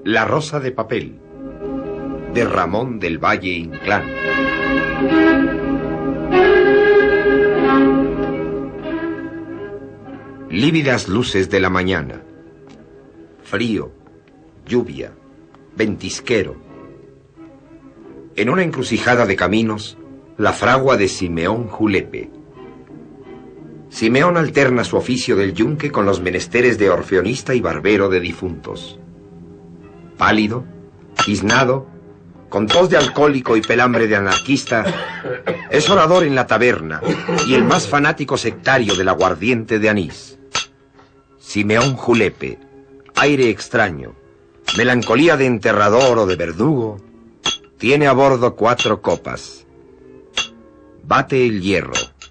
La rosa de papel, de Ramón del Valle Inclán. Lívidas luces de la mañana. Frío, lluvia, ventisquero. En una encrucijada de caminos, la fragua de Simeón Julepe. Simeón alterna su oficio del yunque con los menesteres de orfeonista y barbero de difuntos. Pálido, tiznado, con tos de alcohólico y pelambre de anarquista, es orador en la taberna y el más fanático sectario del aguardiente de anís. Simeón Julepe, aire extraño, melancolía de enterrador o de verdugo, tiene a bordo 4 copas. Bate el hierro.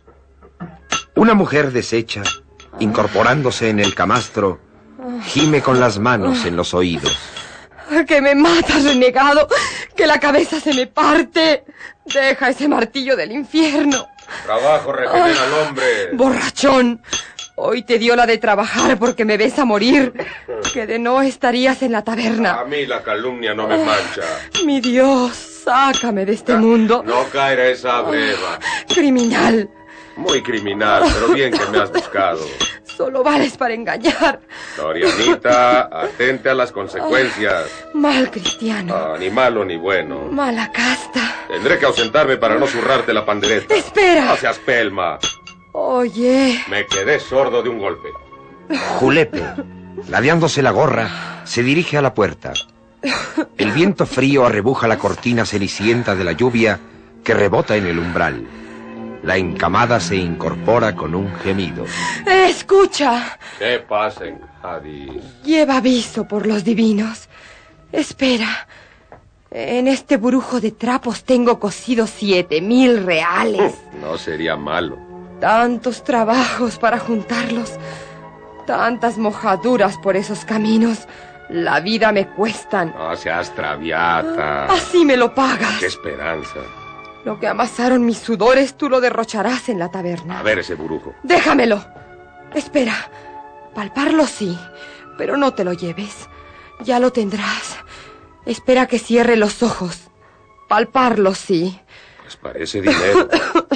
Una mujer deshecha, incorporándose en el camastro, gime con las manos en los oídos. ¡Que me matas, renegado! ¡Que la cabeza se me parte! ¡Deja ese martillo del infierno! Trabajo regenera al hombre. ¡Borrachón! Hoy te dio la de trabajar porque me ves a morir. Que de no estarías en la taberna. A mí la calumnia no me mancha. Mi Dios, sácame de este mundo. No caerá esa breva. Criminal. Muy criminal, pero bien que me has buscado. Solo vales para engañar. Florianita, atente a las consecuencias. Mal cristiano. Ni malo ni bueno. Mala casta. Tendré que ausentarme para no zurrarte la pandereta. ¡Espera! No seas pelma. Oye. Me quedé sordo de un golpe. Julepe, ladeándose la gorra, se dirige a la puerta. El viento frío arrebuja la cortina cenicienta de la lluvia que rebota en el umbral. La encamada se incorpora con un gemido. ¡Escucha! Que pasen, Hadis. Lleva aviso por los divinos. Espera. En este burujo de trapos tengo cosidos 7,000 reales. No sería malo. Tantos trabajos para juntarlos. Tantas mojaduras por esos caminos. La vida me cuestan. No seas traviata. Así me lo pagas. Qué esperanza. Lo que amasaron mis sudores, tú lo derrocharás en la taberna. A ver ese burujo. ¡Déjamelo! Espera. Palparlo sí, pero no te lo lleves. Ya lo tendrás. Espera que cierre los ojos. Palparlo sí. Pues parece dinero.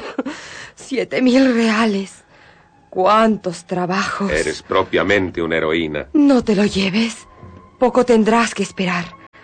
7,000 reales. ¿Cuántos trabajos? Eres propiamente una heroína. No te lo lleves. Poco tendrás que esperar.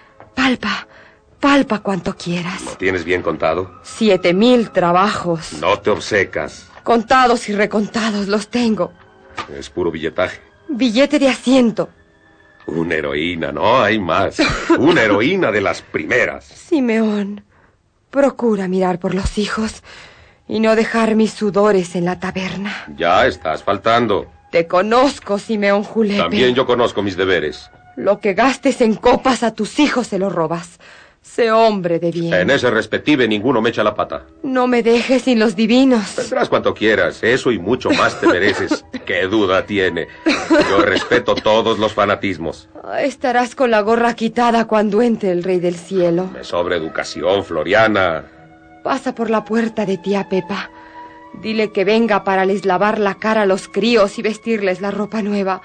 Palpa cuanto quieras. ¿Lo tienes bien contado? 7,000 trabajos. No te obcecas. Contados y recontados los tengo. Es puro billetaje. Billete de asiento. Una heroína, no hay más. Una heroína de las primeras. Simeón, procura mirar por los hijos y no dejar mis sudores en la taberna. Ya estás faltando. Te conozco, Simeón Julepe. También yo conozco mis deberes. Lo que gastes en copas a tus hijos se lo robas. Sé hombre de bien. En ese respective ninguno me echa la pata. No me dejes sin los divinos. Tendrás cuanto quieras, eso y mucho más te mereces. ¿Qué duda tiene? Yo respeto todos los fanatismos. Estarás con la gorra quitada cuando entre el Rey del Cielo. Me sobra educación, Floriana. Pasa por la puerta de tía Pepa. Dile que venga para les lavar la cara a los críos y vestirles la ropa nueva.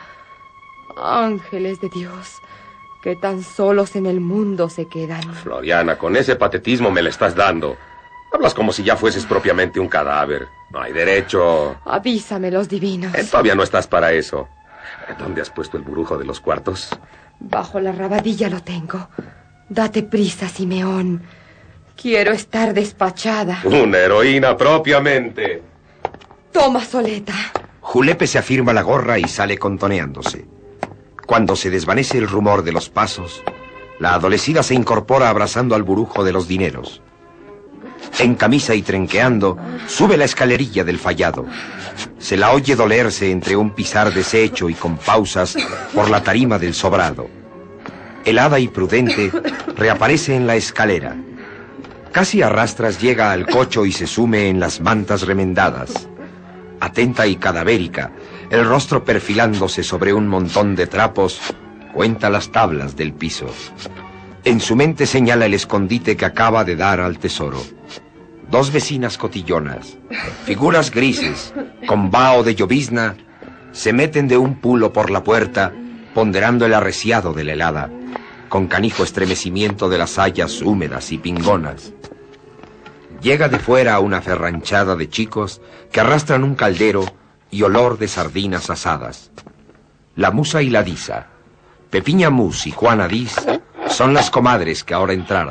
Ángeles de Dios, que tan solos en el mundo se quedan. Floriana, con ese patetismo me le estás dando. Hablas como si ya fueses propiamente un cadáver. No hay derecho. Avísame los divinos. Todavía no estás para eso. ¿Dónde has puesto el burujo de los cuartos? Bajo la rabadilla lo tengo. Date prisa, Simeón. Quiero estar despachada. Una heroína propiamente. Toma, Soleta. Julepe se afirma la gorra y sale contoneándose. Cuando se desvanece el rumor de los pasos, la adolecida se incorpora abrazando al burujo de los dineros. En camisa y trenqueando, sube la escalerilla del fallado. Se la oye dolerse entre un pisar deshecho y con pausas por la tarima del sobrado. Helada y prudente, reaparece en la escalera. Casi a rastras llega al cocho y se sume en las mantas remendadas. Atenta y cadavérica, el rostro perfilándose sobre un montón de trapos, cuenta las tablas del piso. En su mente señala el escondite que acaba de dar al tesoro. 2 vecinas cotillonas, figuras grises, con vaho de llovizna, se meten de un pulo por la puerta, ponderando el arreciado de la helada. con canijo estremecimiento de las hayas húmedas y pingonas. Llega de fuera una ferranchada de chicos que arrastran un caldero y olor de sardinas asadas. La Musa y la Disa, Pepiña Mus y Juana Dis, son las comadres que ahora entraron.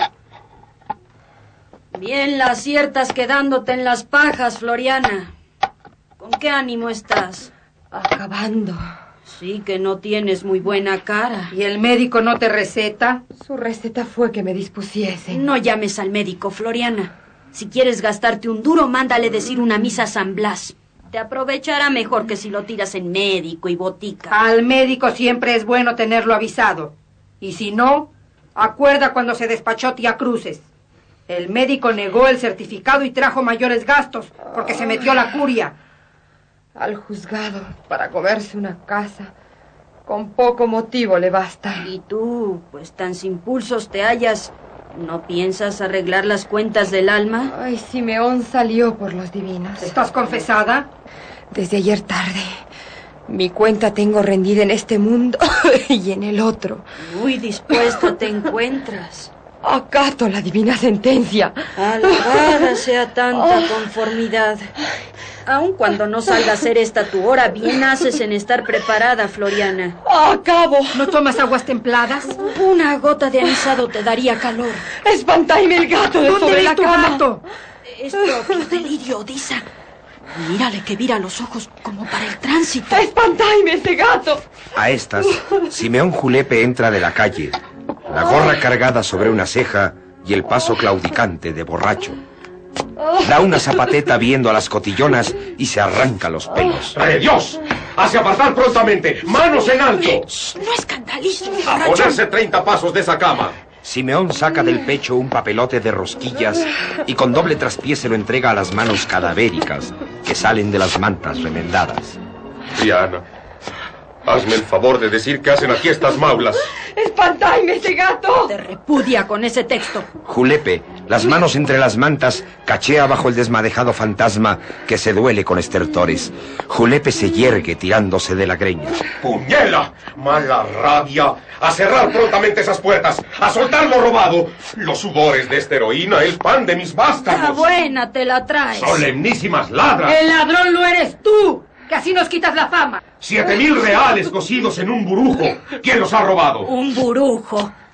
Bien la aciertas quedándote en las pajas, Floriana. ¿Con qué ánimo estás? Acabando. Sí que no tienes muy buena cara. ¿Y el médico no te receta? Su receta fue que me dispusiese. No llames al médico, Floriana. Si quieres gastarte un duro, mándale decir una misa a San Blas. Te aprovechará mejor que si lo tiras en médico y botica. Al médico siempre es bueno tenerlo avisado. Y si no, acuerda cuando se despachó tía Cruces. El médico negó el certificado y trajo mayores gastos porque se metió la curia. Al juzgado para comerse una casa. Con poco motivo le basta. Y tú, pues tan sin pulsos te hallas, ¿no piensas arreglar las cuentas del alma? Ay, Simeón salió por los divinos. ¿Estás confesada? Desde ayer tarde. Mi cuenta tengo rendida en este mundo y en el otro. Muy dispuesta te encuentras. Acato la divina sentencia. Alabada sea tanta conformidad. Aun cuando no salga a ser esta tu hora, bien haces en estar preparada, Floriana. ¡Acabo! ¿No tomas aguas templadas? Una gota de anisado te daría calor. ¡Espantaime el gato de sobre la cama! Gato? Es propio delirio, Disa. Mírale que vira los ojos como para el tránsito. ¡Espantaime ese gato! A estas, Simeón Julepe entra de la calle, la gorra cargada sobre una ceja y el paso claudicante de borracho. Da una zapateta viendo a las cotillonas y se arranca los pelos. ¡Rey Dios! ¡Hace apartar prontamente! ¡Manos en alto! No escandalices, ¡A borracho. ponerse 30 pasos de esa cama! Simeón saca del pecho un papelote de rosquillas y con doble traspié se lo entrega a las manos cadavéricas que salen de las mantas remendadas. Diana, hazme el favor de decir qué hacen aquí estas maulas. ¡Espantaime ese gato! Te repudia con ese texto. Julepe, las manos entre las mantas, cachea bajo el desmadejado fantasma que se duele con estertores. Julepe se yergue tirándose de la greña. ¡Puñela! ¡Mala rabia! ¡A cerrar prontamente esas puertas! ¡A soltar lo robado! Los sudores de esta heroína, el pan de mis La vástagos. buena te la traes. ¡Solemnísimas ladras! ¡El ladrón lo eres tú! ¡Que así nos quitas la fama! 7.000 reales cocidos en un burujo. ¿Quién los ha robado? Un burujo.